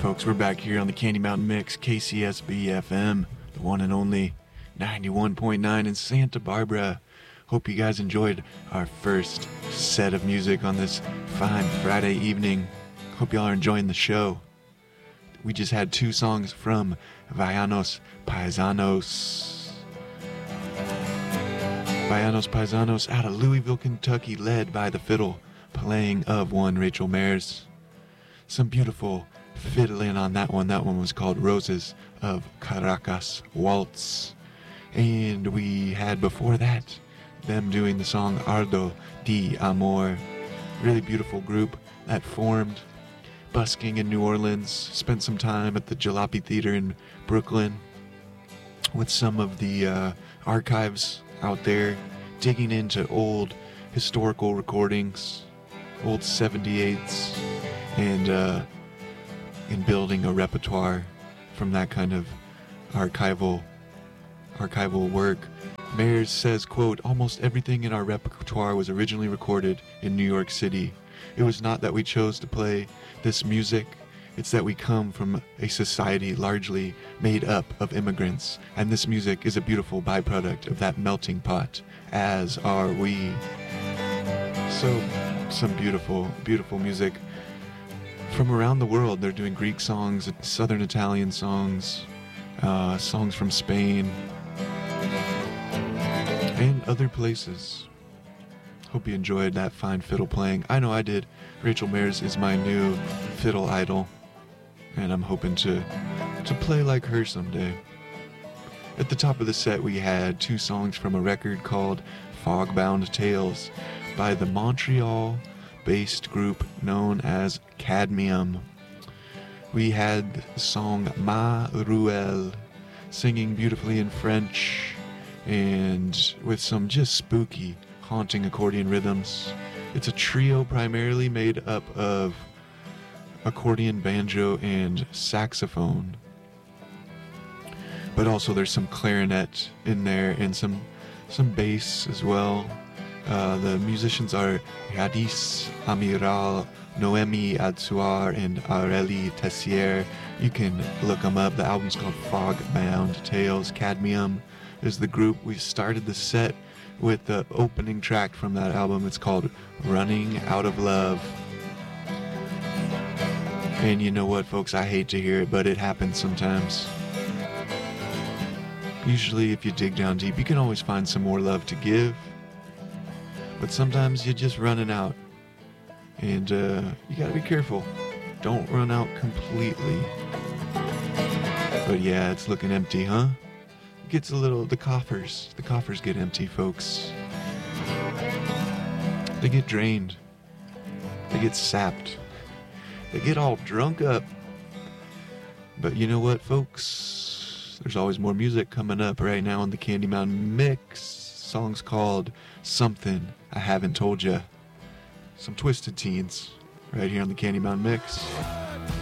folks, we're back here on the Candy Mountain Mix, KCSB FM, the one and only 91.9 in Santa Barbara. Hope you guys enjoyed our first set of music on this fine Friday evening. Hope y'all are enjoying the show. We just had two songs from Villanos Paisanos. Villanos Paisanos out of Louisville, Kentucky, led by the fiddle playing of one Rachel Mares. Some beautiful fiddling on that one. That one was called Roses of Caracas Waltz. And we had before that them doing the song Ardo de Amor. Really beautiful group that formed busking in New Orleans. Spent some time at the Jalopy Theater in Brooklyn with some of the archives out there, digging into old historical recordings, old 78s, and building a repertoire from that kind of archival work. Mares says, quote, "Almost everything in our repertoire was originally recorded in New York City. It was not that we chose to play this music, it's that we come from a society largely made up of immigrants, and this music is a beautiful byproduct of that melting pot, as are we." So, some beautiful, beautiful music from around the world. They're doing Greek songs, Southern Italian songs, songs from Spain, and other places. Hope you enjoyed that fine fiddle playing. I know I did. Rachel Mares is my new fiddle idol, and I'm hoping to play like her someday. At the top of the set, we had two songs from a record called Fogbound Tales by the Montreal-based group known as Cadmium. We had the song Ma Ruelle, singing beautifully in French and with some just spooky, haunting accordion rhythms. It's a trio primarily made up of accordion, banjo, and saxophone. But also there's some clarinet in there and some bass as well. The musicians are Yadis Amiral, Noemi Adsuar, and Aurélie Tessier. You can look them up. The album's called Fogbound Tales. Cadmium is the group. We started the set with the opening track from that album. It's called Running Out of Love. And you know what, folks? I hate to hear it, but it happens sometimes. Usually, if you dig down deep, you can always find some more love to give. But sometimes you're just running out. And you gotta be careful. Don't run out completely. But yeah, it's looking empty, huh? It gets a little, the coffers get empty, folks. They get drained. They get sapped. They get all drunk up. But you know what, folks? There's always more music coming up right now on the Candy Mountain Mix. Song's called Something I Haven't Told Ya. Some Twisted Teens right here on the Candy Mountain Mix.